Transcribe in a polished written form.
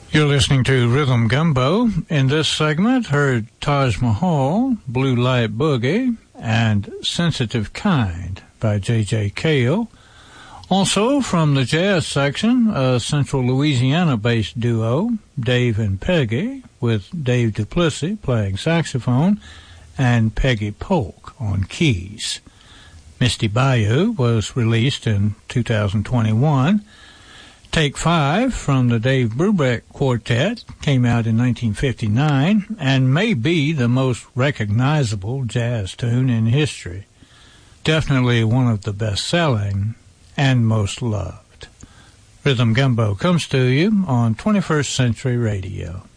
You're listening to Rhythm Gumbo. In this segment, heard Taj Mahal, Blue Light Boogie, and Sensitive Kind by J.J. Cale. Also, from the jazz section, a Central Louisiana-based duo, Dave and Peggy, with Dave Duplessis playing saxophone and Peggy Polk on keys. Misty Bayou was released in 2021. Take 5 from the Dave Brubeck Quartet came out in 1959 and may be the most recognizable jazz tune in history. Definitely one of the best-selling and most loved. Rhythm Gumbo comes to you on 21st Century Radio.